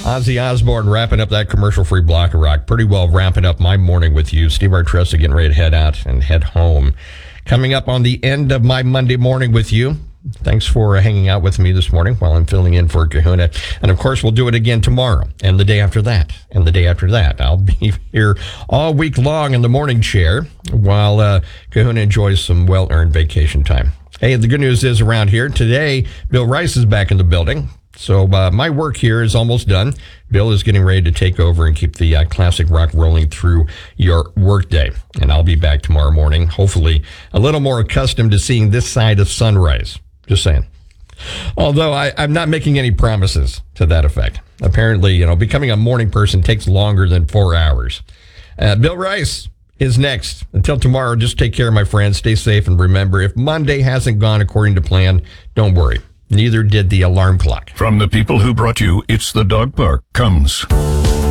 Ozzy Osbourne wrapping up that commercial-free block of rock. Pretty well wrapping up my morning with you. Steve Artressa getting ready to head out and head home. Coming up on the end of my Monday morning with you. Thanks for hanging out with me this morning while I'm filling in for Kahuna. And, of course, we'll do it again tomorrow and the day after that and the day after that. I'll be here all week long in the morning chair while Kahuna enjoys some well-earned vacation time. Hey, the good news is around here today, Bill Rice is back in the building. So my work here is almost done. Bill is getting ready to take over and keep the classic rock rolling through your workday. And I'll be back tomorrow morning, hopefully a little more accustomed to seeing this side of sunrise. Just saying. Although I'm not making any promises to that effect. Apparently, becoming a morning person takes longer than 4 hours. Bill Rice is next. Until tomorrow, just take care, my friends. Stay safe. And remember, if Monday hasn't gone according to plan, don't worry. Neither did the alarm clock. From the people who brought you It's the Dog Park comes